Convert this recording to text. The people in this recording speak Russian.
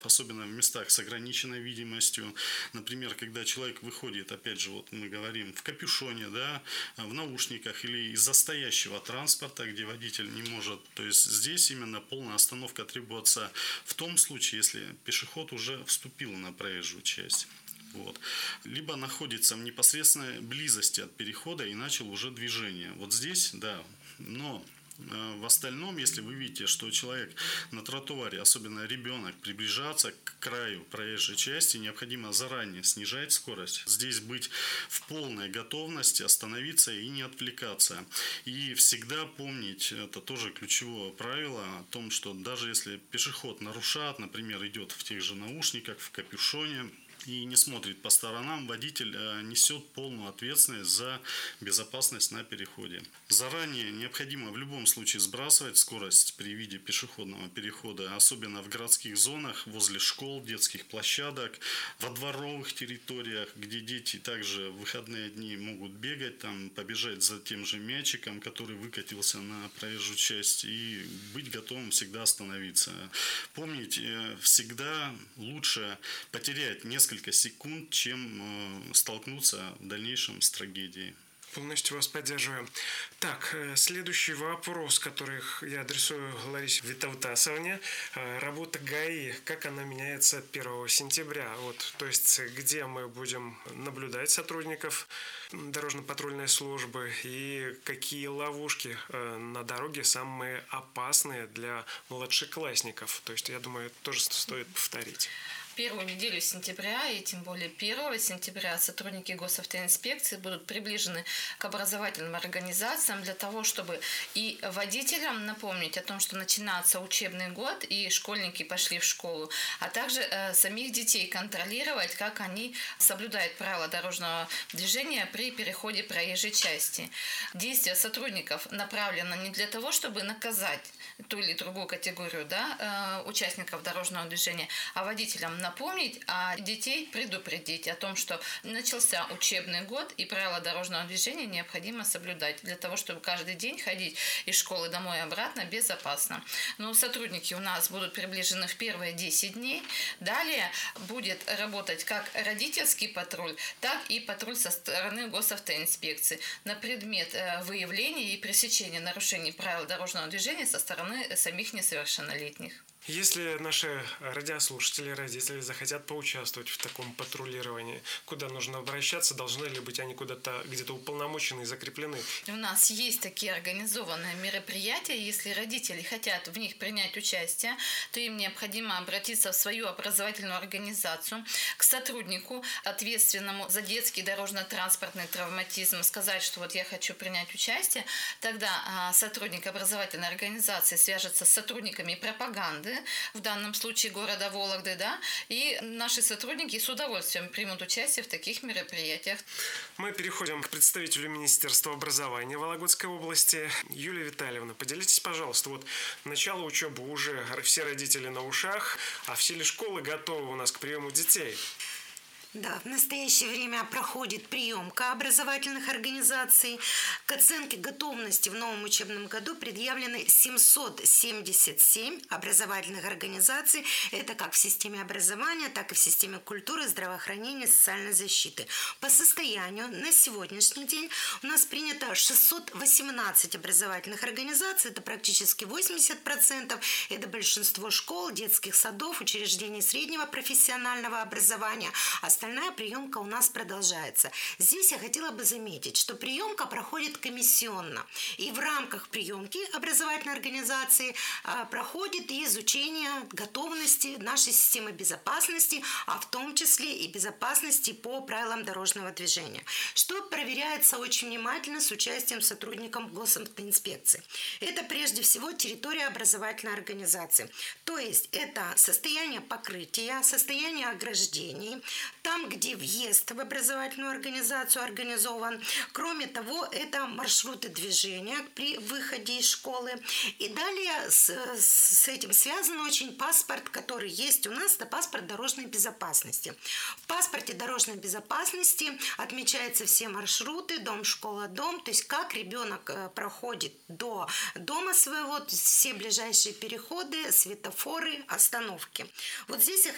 особенно в местах с ограниченной видимостью. Например, когда человек выходит, опять же, вот мы говорим, в капюшоне, да, в наушниках или из-за стоящего транспорта, где водитель не может. То есть здесь именно полная остановка требуется в том случае, если пешеход уже вступил на проезжую часть. Вот. Либо находится в непосредственной близости от перехода и начал уже движение. Вот здесь, да, но в остальном, если вы видите, что человек на тротуаре, особенно ребенок, приближается к краю проезжей части, необходимо заранее снижать скорость. Здесь быть в полной готовности остановиться и не отвлекаться. И всегда помнить, это тоже ключевое правило, о том, что даже если пешеход нарушает, например, идет в тех же наушниках, в капюшоне, и не смотрит по сторонам, водитель несет полную ответственность за безопасность на переходе. Заранее необходимо в любом случае сбрасывать скорость при виде пешеходного перехода, особенно в городских зонах, возле школ, детских площадок, во дворовых территориях, где дети также в выходные дни могут бегать, там, побежать за тем же мячиком, который выкатился на проезжую часть, и быть готовым всегда остановиться. Помнить, всегда лучше потерять несколько секунд, чем столкнуться в дальнейшем с трагедией. Полностью вас поддерживаю. Так, следующий вопрос, который я адресую Ларисе Витаутасовне. Работа ГАИ, как она меняется 1 сентября? Вот, то есть, где мы будем наблюдать сотрудников дорожно-патрульной службы и какие ловушки на дороге самые опасные для младшеклассников? То есть, я думаю, это тоже стоит повторить. Первую неделю сентября и тем более 1 сентября сотрудники госавтоинспекции будут приближены к образовательным организациям для того, чтобы и водителям напомнить о том, что начинается учебный год и школьники пошли в школу, а также самих детей контролировать, как они соблюдают правила дорожного движения при переходе проезжей части. Действия сотрудников направлены не для того, чтобы наказать ту или другую категорию, да, участников дорожного движения, а водителям напомнить, а детей предупредить о том, что начался учебный год и правила дорожного движения необходимо соблюдать для того, чтобы каждый день ходить из школы домой и обратно безопасно. Но сотрудники у нас будут приближены в первые 10 дней. Далее будет работать как родительский патруль, так и патруль со стороны госавтоинспекции на предмет выявления и пресечения нарушений правил дорожного движения со стороны самих несовершеннолетних. Если наши радиослушатели, родители захотят поучаствовать в таком патрулировании, куда нужно обращаться? Должны ли быть они куда-то где-то уполномочены и закреплены? У нас есть такие организованные мероприятия. Если родители хотят в них принять участие, то им необходимо обратиться в свою образовательную организацию, к сотруднику, ответственному за детский дорожно-транспортный травматизм, сказать, что вот я хочу принять участие. Тогда сотрудник образовательной организации свяжется с сотрудниками пропаганды, в данном случае города Вологды, да, и наши сотрудники с удовольствием примут участие в таких мероприятиях. Мы переходим к представителю Министерства образования Вологодской области. Юлия Витальевна, поделитесь, пожалуйста, вот начало учебы уже все родители на ушах, а все ли школы готовы у нас к приему детей? Да, в настоящее время проходит приемка образовательных организаций. К оценке готовности в новом учебном году предъявлены 777 образовательных организаций. Это как в системе образования, так и в системе культуры, здравоохранения, социальной защиты. По состоянию на сегодняшний день у нас принято 618 образовательных организаций. Это практически 80%. Это большинство школ, детских садов, учреждений среднего профессионального образования. Остальная приемка у нас продолжается. Здесь я хотела бы заметить, что приемка проходит комиссионно. И в рамках приемки образовательной организации проходит и изучение готовности нашей системы безопасности, а в том числе и безопасности по правилам дорожного движения, что проверяется очень внимательно с участием сотрудников госавтоинспекции. Это прежде всего территория образовательной организации. То есть это состояние покрытия, состояние ограждений, там, где въезд в образовательную организацию организован. Кроме того, это маршруты движения при выходе из школы. И далее с этим связан очень паспорт, который есть у нас, это паспорт дорожной безопасности. В паспорте дорожной безопасности отмечаются все маршруты, дом, школа, дом, то есть как ребенок проходит до дома своего, все ближайшие переходы, светофоры, остановки. Вот здесь я